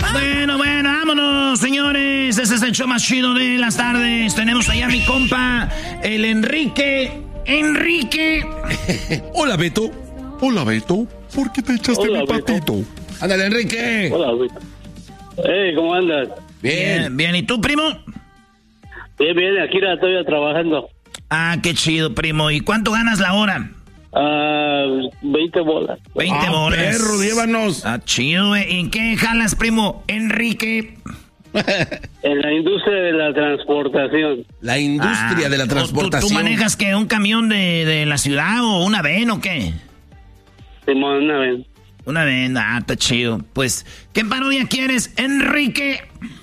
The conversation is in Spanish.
Bueno, vámonos, señores. Ese es el show más chido de las tardes. Tenemos allá a mi compa, el Enrique. ¡Enrique! Hola, Beto. Hola, Beto. ¿Por qué te echaste mi patito? Ándale, Enrique. Hola, Beto. Hey, ¿cómo andas? Bien. Bien, ¿y tú, primo? Bien, aquí la estoy trabajando. Ah, qué chido, primo. ¿Y cuánto ganas la hora? 20 bolas. 20 bolas. Perro, llévanos. Ah, chido, güey. ¿En qué jalas, primo? Enrique. En la industria de la transportación. La industria de la transportación. ¿Tú manejas qué? ¿Un camión de la ciudad o una van o qué? Simón, una vez. Una van, está chido. Pues, ¿qué parodia quieres, Enrique?